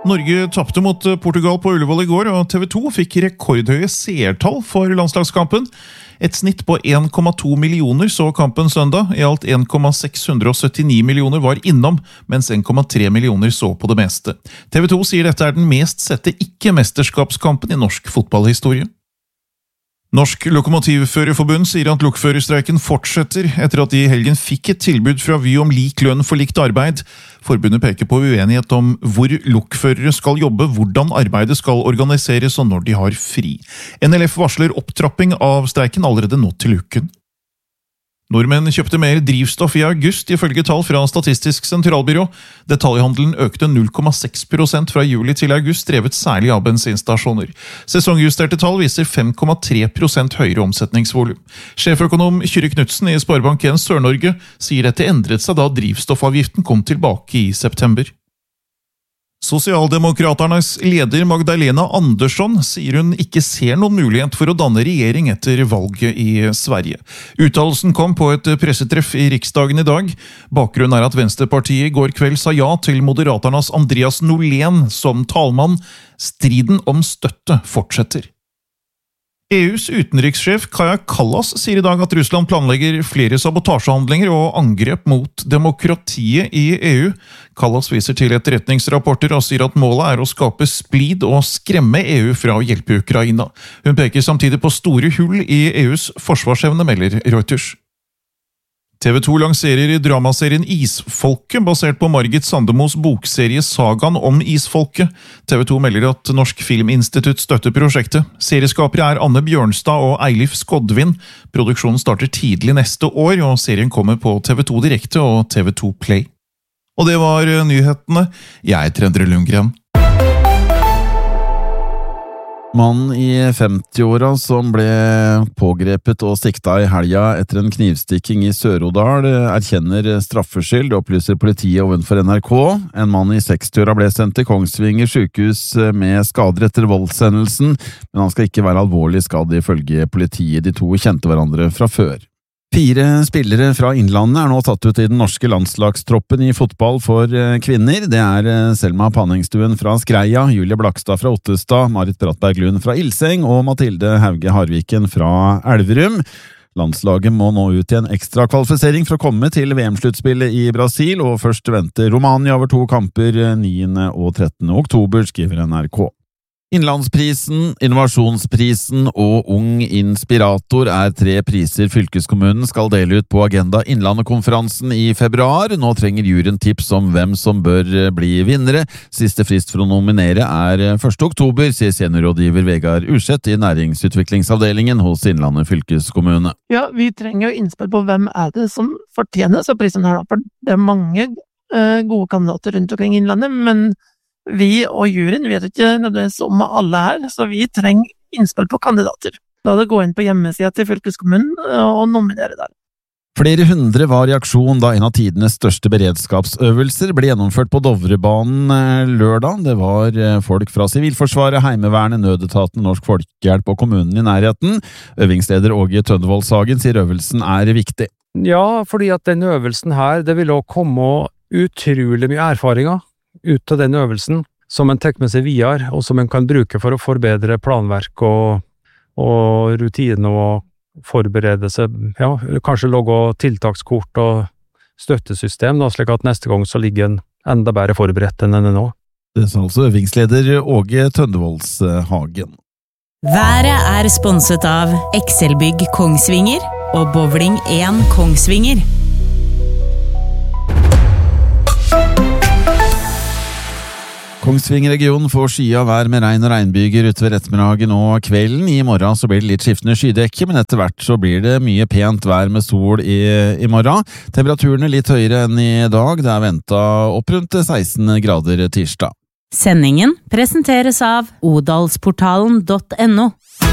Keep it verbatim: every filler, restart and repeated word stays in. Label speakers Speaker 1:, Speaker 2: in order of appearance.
Speaker 1: Norge tappte mot Portugal på Ullevål i går, og T V to fikk rekordhøye seertall for landslagskampen. Et snitt på en komma to millioner så kampen søndag. I alt en komma seks syttini millioner var innom, mens en komma tre millioner så på det meste. T V to sier dette er den mest sette ikke-mesterskapskampen i norsk fotballhistorie. Norsk Lokomotivførerforbund sier at lokførerstreiken fortsetter etter at de i helgen fikk et tilbud fra Vy om lik lønn for likt arbeid. Forbundet peker på uenighet om hvor lokførere skal jobbe, hvordan arbeidet skal organiseres og når de har fri. N L F varsler opptrapping av streiken allerede nå til uken. Nordmenn kjøpte mer drivstoff i august, ifølge tall fra Statistisk sentralbyrå. Detaljhandelen økte null komma seks prosent fra juli til august, drevet særlig av bensinstasjoner. Sesongjusterte tall viser fem komma tre prosent høyere omsetningsvolum. Sjeføkonom Kyrre Knudsen i Sparebank en Sør-Norge sier dette endret seg da drivstoffavgiften kom tilbake i september. Sosialdemokraternes leder Magdalena Andersson sier hun ikke ser noen mulighet for å danne regjering etter valget i Sverige. Uttalelsen kom på et pressetreff i Riksdagen i dag. Bakgrunnen er at Venstrepartiet i går kveld sa ja til Moderaternas Andreas Norlén som talmann. Striden om støtte fortsetter. E U's utenrikssjef Kaja Kallas sier i dag at Russland planlegger flere sabotasjehandlinger og angrep mot demokratiet i E U. Kallas viser til etterretningsrapporter og sier at målet er å skape splid og skremme E U fra å hjelpe Ukraina. Hun peker samtidig på store hull i E U's forsvarsevne, melder Reuters. T V to lanserer dramaserien Isfolket, basert på Margit Sandemos bokserie Sagaen om Isfolket. T V to melder at Norsk Filminstitutt støtter prosjektet. Serieskapere er Anne Bjørnstad og Eilif Skodvin. Produksjonen starter tidlig neste år, og serien kommer på T V to Direkte og T V to Play. Og det var nyhetene. Jeg heter Endre Lundgren.
Speaker 2: Mannen i femti-åra som ble pågrepet og sikta i helga etter en knivstikking i Sør-Odal erkjenner straffskyld, opplyser politiet ovenfor N R K. En mann i sekstiåra ble sendt til Kongsvinger sykehus med skader etter voldshendelsen, men han skal ikke være alvorlig skadd ifølge politiet. De to kjente hverandre fra før. Fire spillere fra Innlandet er nå tatt ut i den norske landslagstroppen i fotball for kvinner. Det er Selma Panningstuen fra Skreia, Julie Blakstad fra Ottestad, Marit Brattberg Lund fra Ilseng og Mathilde Hauge Harviken fra Elverum. Landslaget må nå ut i en ekstra kvalifisering for å komme til V M-sluttspillet i Brasil, og først venter Romania over to kamper niende og trettende oktober, skriver N R K. Innlandsprisen, Innovasjonsprisen og Ung Inspirator er tre priser fylkeskommunen skal dele ut på Agenda Innlandet-konferansen i februar. Nå trenger juryen tips om hvem som bør bli vinnere. Siste frist for å nominere er første oktober, sier seniorrådgiver Vegard Urseth i næringsutviklingsavdelingen hos Innlandet fylkeskommune.
Speaker 3: Ja, vi trenger jo innspill på hvem er det som fortjener så prisen her, for det er mange uh, gode kandidater rundt omkring Innlandet, men vi og juryen vet ikke nødvendigvis om alle her, så vi trenger innspill på kandidater. Da det går inn på hjemmesida til fylkeskommunen og nominere der.
Speaker 2: Flere hundre var i aksjon da en av tidenes største beredskapsøvelser ble gjennomført på Dovrebanen lørdag. Det var folk fra Sivilforsvaret, Heimevernet, Nødetaten, Norsk Folkehjelp og kommunen i nærheten. Øvingsleder Åge Tønnevold-Sagen sier øvelsen er viktig.
Speaker 4: Ja, fordi at den øvelsen her, det vil også komme utrolig mye erfaringer ut av den øvelsen, som en tek med seg videre, og som en kan bruke for å forbedre planverk og, og rutiner og forberede seg, ja, kanskje logge tiltakskort og støttesystem, da, slik at neste gang så ligger en enda bedre forberedt enn en nå.
Speaker 2: Det sa altså øvingsleder Åge Tønnevoldshagen.
Speaker 5: Været er sponset av Excelbygg Kongsvinger og Bowling én Kongsvinger.
Speaker 2: Kongsvinger-regionen får skya vær med regn og regnbyger utover ettermiddagen og kvelden. I morgen så blir det litt skiftende skydekke, men etter hvert så blir det mye pent vær med sol i, i morgen. Temperaturene litt høyere enn i dag. Det er ventet opp rundt seksten grader tirsdag.
Speaker 5: Sendingen presenteres av odalsportalen punktum no.